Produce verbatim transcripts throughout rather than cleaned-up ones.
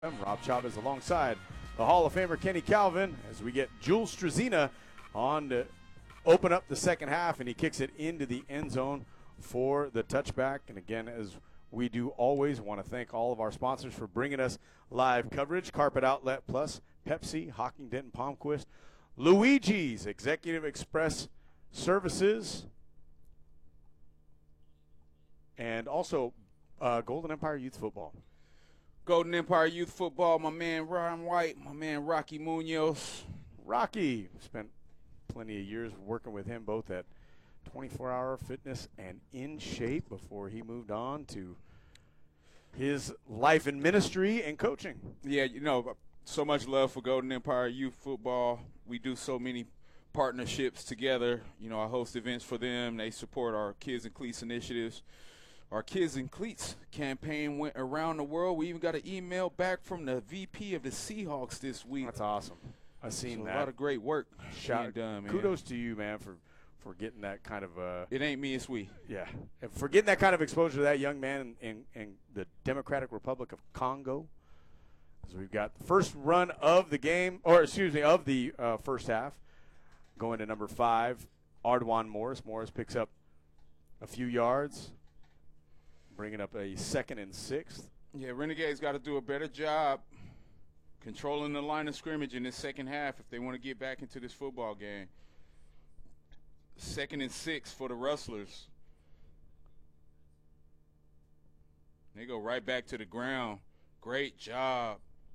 I'm Rob Chavez alongside the Hall of Famer Kenny Calvin as we get Jules Struzina on to open up the second half, and he kicks it into the end zone for the touchback. And again, as we do always, want to thank all of our sponsors for bringing us live coverage. Carpet Outlet Plus, Pepsi, Hocking Denton Palmquist, Luigi's Executive Express Services, and also uh, Golden Empire Youth Football. Golden Empire Youth Football, my man Ryan White, my man Rocky Munoz. Rocky, spent plenty of years working with him both at twenty-four hour Fitness and In Shape before he moved on to his life in ministry and coaching. Yeah, you know, so much love for Golden Empire Youth Football. We do so many partnerships together. You know, I host events for them. They support our Kids and Cleats initiatives. Our Kids and Cleats campaign went around the world. We even got an email back from the V P of the Seahawks this week. That's awesome. I've seen so that. A lot of great work Shout, being done, man. Kudos to you, man, for, for getting that kind of uh, – It ain't me, it's we. Yeah. And for getting that kind of exposure to that young man in, in, in the Democratic Republic of Congo. So we've got the first run of the game – or, excuse me, of the uh, first half going to number five, Ardwan Morris. Morris picks up a few yards, bringing up a second and sixth. Yeah, Renegades got to do a better job controlling the line of scrimmage in this second half if they want to get back into this football game. Second and six for the Rustlers. They go right back to the ground. Great job.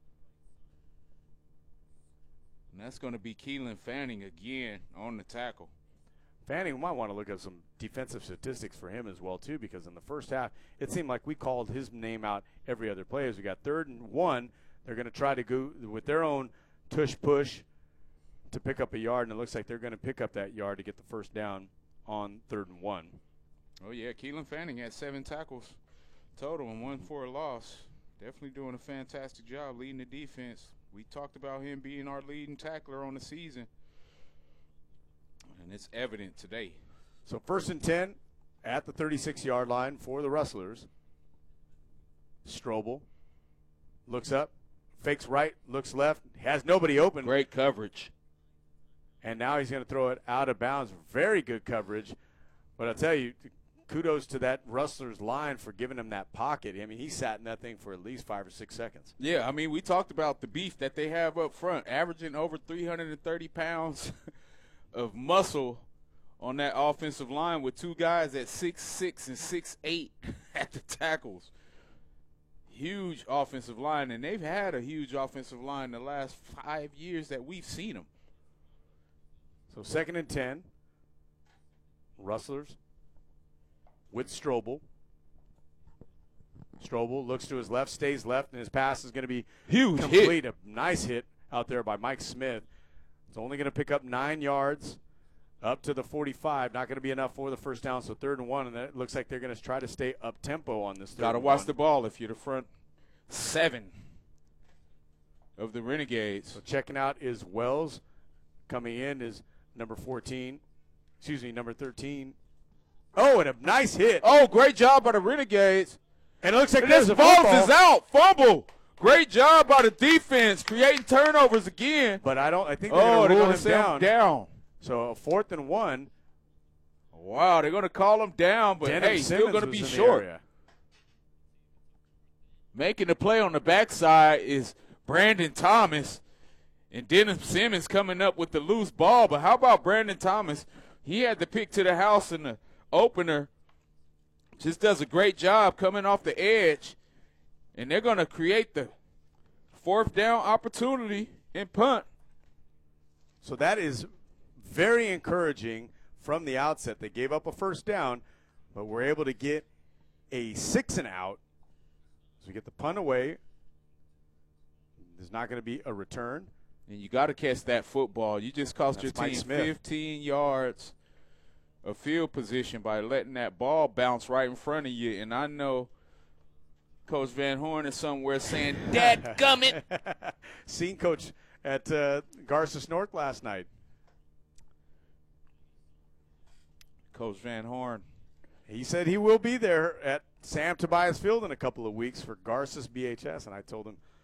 And that's going to be Keelan Fanning again on the tackle. Fanning might want to look at some defensive statistics for him as well, too, because in the first half, it seemed like we called his name out every other play. As we got third and one, they're going to try to go with their own tush-push to pick up a yard, and it looks like they're going to pick up that yard to get the first down on third and one. Oh, yeah, Keelan Fanning had seven tackles total and one for a loss. Definitely doing a fantastic job leading the defense. We talked about him being our leading tackler on the season. And it's evident today. So first and ten at the thirty-six yard line for the Rustlers. Strobel looks up, fakes right, looks left, has nobody open. Great coverage. And now he's going to throw it out of bounds. Very good coverage. But I'll tell you, kudos to that Rustlers line for giving him that pocket. I mean, he sat in that thing for at least five or six seconds. Yeah, I mean, we talked about the beef that they have up front, averaging over three hundred thirty pounds of muscle on that offensive line with two guys at six six and six eight at the tackles. Huge offensive line, and they've had a huge offensive line the last five years that we've seen them. So second and ten, Rustlers with Strobel. Strobel looks to his left, stays left, and his pass is going to be huge complete. Hit. A nice hit out there by Mike Smith. It's only going to pick up nine yards up to the forty-five. Not going to be enough for the first down, so third and one, and it looks like they're going to try to stay up-tempo on this third Got to and watch one. the ball if you're the front seven of the Renegades. So checking out is Wells. Coming in is number fourteen. Excuse me, number thirteen. Oh, and a nice hit. Oh, great job by the Renegades. And it looks like and there's this a ball football. is out. Fumble. Great job by the defense, creating turnovers again. But I don't. I think they're oh, going to they're rule going him to down. down. So a fourth and one. Wow, they're going to call him down, but Denham hey, Simmons still going to was be in the short. area. Making the play on the backside is Brandon Thomas, and Denham Simmons coming up with the loose ball. But how about Brandon Thomas? He had the pick to the house in the opener. Just does a great job coming off the edge, and they're going to create the fourth down opportunity and punt. So that is very encouraging from the outset. They gave up a first down, but were able to get a six and out. So we get the punt away. There's not going to be a return. And you got to catch that football. You just cost That's your Mike team Smith. fifteen yards of field position by letting that ball bounce right in front of you. And I know Coach Van Horn is somewhere saying, "Dadgummit." Seen Coach at uh, Garces North last night. Coach Van Horn. He said he will be there at Sam Tobias Field in a couple of weeks for Garces B H S, and I told him –